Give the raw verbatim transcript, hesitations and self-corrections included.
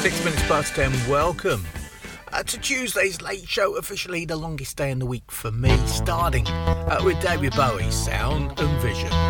Six minutes past ten, welcome uh, to Tuesday's Late Show, officially the longest day in the week for me, starting uh, with David Bowie's Sound and Vision.